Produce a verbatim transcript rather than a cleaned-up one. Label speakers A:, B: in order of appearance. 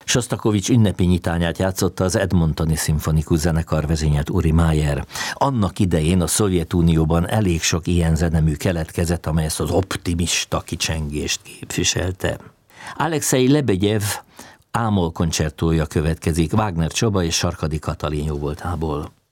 A: Sostakovics ünnepi nyitányát játszotta az Edmontoni Szimfonikus Zenekar, vezényelt Uri Mayer. Annak idején a Szovjetunióban elég sok ilyen zenemű keletkezett, amely ezt az optimista kicsengést képviselte. Alexei Lebegyev Ámol koncertója következik, Wagner Csaba és Sarkadi Katalin jóvoltából.